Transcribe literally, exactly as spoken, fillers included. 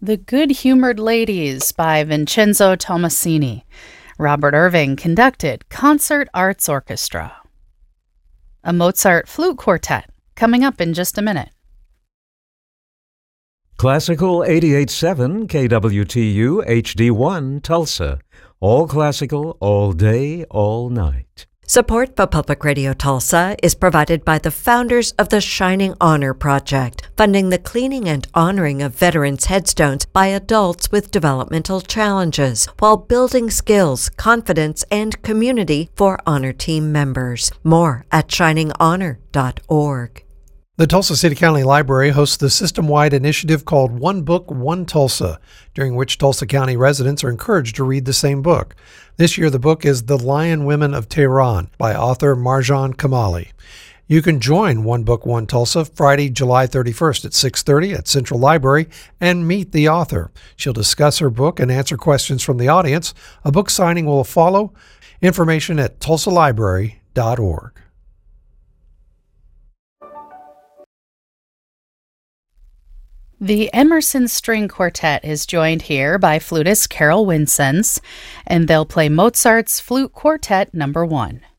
The Good-Humored Ladies by Vincenzo Tomasini. Robert Irving conducted Concert Arts Orchestra. A Mozart Flute Quartet, coming up in just a minute. Classical eighty-eight point seven K W T U H D one Tulsa. All classical, all day, all night. Support for Public Radio Tulsa is provided by the founders of the Shining Honor Project, funding the cleaning and honoring of veterans' headstones by adults with developmental challenges, while building skills, confidence, and community for honor team members. More at shining honor dot org. The Tulsa City County Library hosts the system-wide initiative called One Book, One Tulsa, during which Tulsa County residents are encouraged to read the same book. This year, the book is The Lion Women of Tehran by author Marjan Kamali. You can join One Book, One Tulsa Friday, July thirty-first at six thirty at Central Library and meet the author. She'll discuss her book and answer questions from the audience. A book signing will follow. Information at tulsa library dot org. The Emerson String Quartet is joined here by flutist Carol Winsens, and they'll play Mozart's Flute Quartet number one.